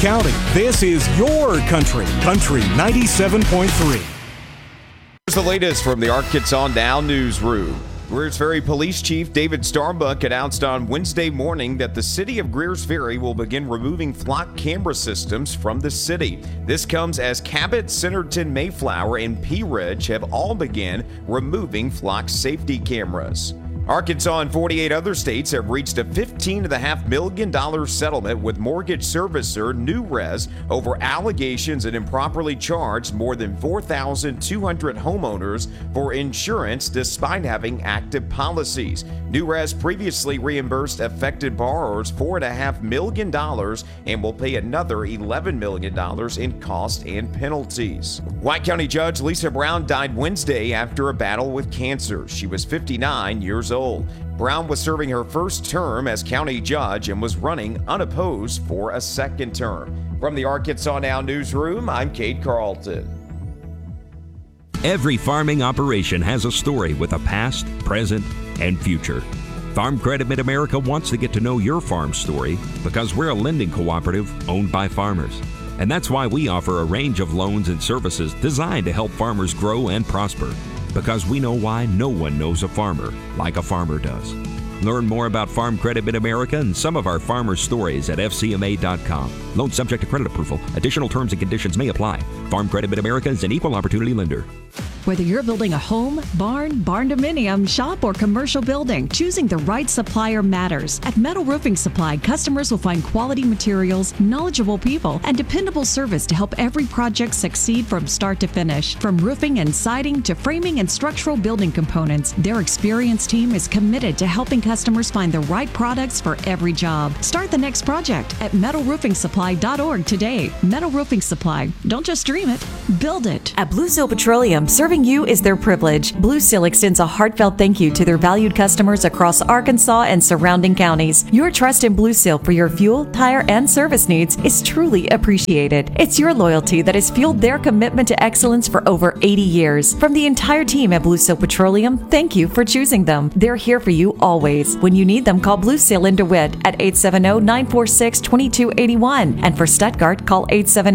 County. This is your country. Country 97.3. Here's the latest from the Arkansas Now newsroom. Greers Ferry Police Chief David Starbuck announced on Wednesday morning that the city of Greers Ferry will begin removing flock camera systems from the city. This comes as Cabot, Centerton, Mayflower, and Pea Ridge have all begun removing flock safety cameras. Arkansas and 48 other states have reached a $15.5 million settlement with mortgage servicer NewRez over allegations it improperly charged more than 4,200 homeowners for insurance despite having active policies. NewRez previously reimbursed affected borrowers $4.5 million and will pay another $11 million in costs and penalties. White County Judge Lisa Brown died Wednesday after a battle with cancer. She was 59 years old. Brown was serving her first term as county judge and was running unopposed for a second term. From the Arkansas Now newsroom, I'm Kate Carlton. Every farming operation has a story with a past, present, and future. Farm Credit Mid-America wants to get to know your farm story because we're a lending cooperative owned by farmers. And that's why we offer a range of loans and services designed to help farmers grow and prosper. Because we know why no one knows a farmer like a farmer does. Learn more about Farm Credit Mid-America and some of our farmer stories at fcma.com. Loan subject to credit approval. Additional terms and conditions may apply. Farm Credit Mid-America is an equal opportunity lender. Whether you're building a home, barn dominium, shop, or commercial building, choosing the right supplier matters. At Metal Roofing Supply, customers will find quality materials, knowledgeable people, and dependable service to help every project succeed from start to finish. From roofing and siding to framing and structural building components, their experienced team is committed to helping customers find the right products for every job. Start the next project at metalroofingsupply.org today. Metal Roofing Supply. Don't just dream it, build it. At Blue Seal Petroleum, serving you is their privilege. Blue Seal extends a heartfelt thank you to their valued customers across Arkansas and surrounding counties. Your trust in Blue Seal for your fuel, tire, and service needs is truly appreciated. It's your loyalty that has fueled their commitment to excellence for over 80 years. From the entire team at Blue Seal Petroleum, thank you for choosing them. They're here for you always. When you need them, call Blue Seal in DeWitt at 870-946-2281. And for Stuttgart, call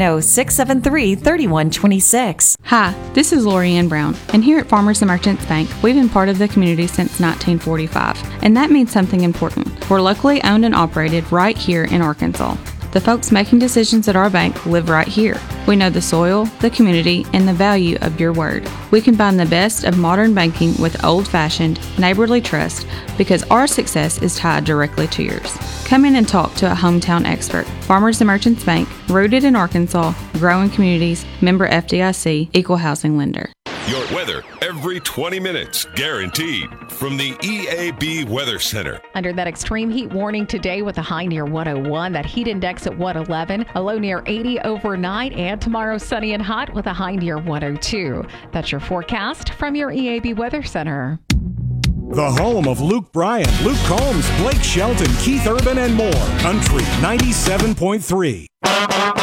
870-673-3126. Hi, this is Lori Ann Brown, and here at Farmers and Merchants Bank, we've been part of the community since 1945, and that means something important. We're locally owned and operated right here in Arkansas. The folks making decisions at our bank live right here. We know the soil, the community, and the value of your word. We combine the best of modern banking with old-fashioned, neighborly trust because our success is tied directly to yours. Come in and talk to a hometown expert. Farmers and Merchants Bank, rooted in Arkansas, growing communities, member FDIC, equal housing lender. Your weather every 20 minutes, guaranteed, from the EAB Weather Center. Under that extreme heat warning today with a high near 101, that heat index at 111, a low near 80 overnight, and tomorrow sunny and hot with a high near 102. That's your forecast from your EAB Weather Center. The home of Luke Bryan, Luke Combs, Blake Shelton, Keith Urban, and more. Country 97.3.